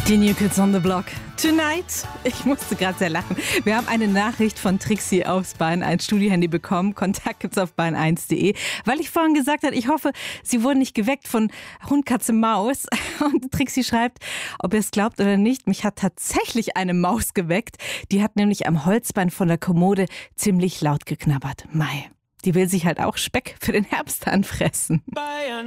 Die New Kids on the Block. Tonight. Ich musste gerade sehr lachen. Wir haben eine Nachricht von Trixie aufs Bayern 1 Studiohandy bekommen. Kontakt gibt's auf bayern1.de. Weil ich vorhin gesagt habe, ich hoffe, Sie wurden nicht geweckt von Hund, Katze, Maus. Und Trixie schreibt, ob ihr es glaubt oder nicht, mich hat tatsächlich eine Maus geweckt. Die hat nämlich am Holzbein von der Kommode ziemlich laut geknabbert. Mei. Die will sich halt auch Speck für den Herbst anfressen. Bayern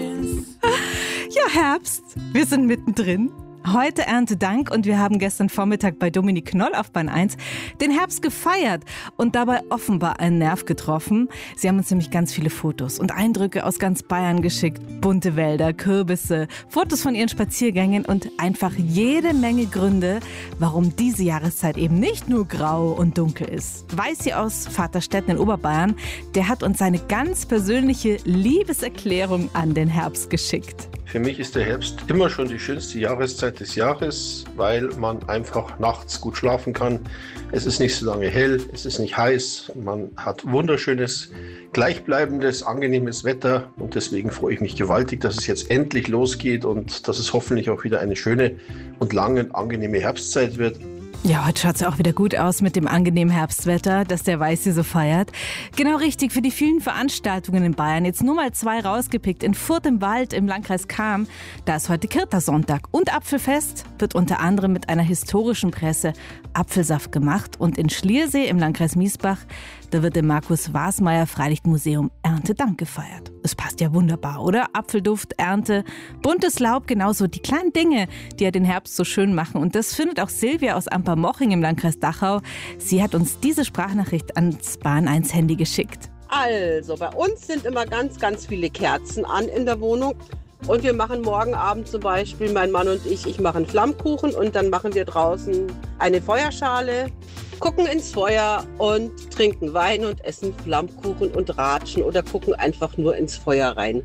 1. Ja, Herbst. Wir sind mittendrin. Heute Erntedank und wir haben gestern Vormittag bei Dominik Knoll auf Bayern 1 den Herbst gefeiert und dabei offenbar einen Nerv getroffen. Sie haben uns nämlich ganz viele Fotos und Eindrücke aus ganz Bayern geschickt. Bunte Wälder, Kürbisse, Fotos von ihren Spaziergängen und einfach jede Menge Gründe, warum diese Jahreszeit eben nicht nur grau und dunkel ist. Weißi aus Vaterstetten in Oberbayern, der hat uns seine ganz persönliche Liebeserklärung an den Herbst geschickt. Für mich ist der Herbst immer schon die schönste Jahreszeit des Jahres, weil man einfach nachts gut schlafen kann. Es ist nicht so lange hell, es ist nicht heiß, man hat wunderschönes, gleichbleibendes, angenehmes Wetter und deswegen freue ich mich gewaltig, dass es jetzt endlich losgeht und dass es hoffentlich auch wieder eine schöne und lange angenehme Herbstzeit wird. Ja, heute schaut es ja auch wieder gut aus mit dem angenehmen Herbstwetter, das der Weißi so feiert. Genau richtig, für die vielen Veranstaltungen in Bayern. Jetzt nur mal 2 rausgepickt. In Furth im Wald im Landkreis Cham, da ist heute Kirta-Sonntag. Und Apfelfest wird unter anderem mit einer historischen Presse Apfelsaft gemacht. Und in Schliersee im Landkreis Miesbach, da wird im Markus-Wasmeier-Freilichtmuseum Erntedank gefeiert. Es passt ja wunderbar, oder? Apfelduft, Ernte, buntes Laub, genauso die kleinen Dinge, die ja den Herbst so schön machen. Und das findet auch Silvia aus Ampermoching im Landkreis Dachau. Sie hat uns diese Sprachnachricht ans Bayern 1 Handy geschickt. Also, bei uns sind immer ganz, ganz viele Kerzen an in der Wohnung. Und wir machen morgen Abend zum Beispiel, mein Mann und ich machen Flammkuchen und dann machen wir draußen eine Feuerschale, gucken ins Feuer und trinken Wein und essen Flammkuchen und ratschen oder gucken einfach nur ins Feuer rein.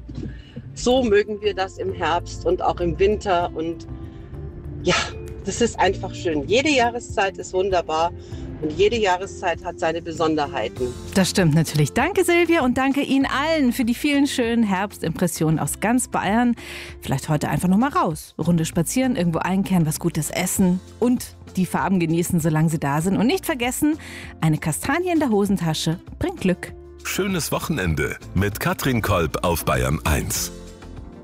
So mögen wir das im Herbst und auch im Winter und ja, das ist einfach schön. Jede Jahreszeit ist wunderbar. Und jede Jahreszeit hat seine Besonderheiten. Das stimmt natürlich. Danke Silvia und danke Ihnen allen für die vielen schönen Herbstimpressionen aus ganz Bayern. Vielleicht heute einfach noch mal raus. Runde spazieren, irgendwo einkehren, was Gutes essen und die Farben genießen, solange sie da sind. Und nicht vergessen, eine Kastanie in der Hosentasche bringt Glück. Schönes Wochenende mit Katrin Kolb auf Bayern 1.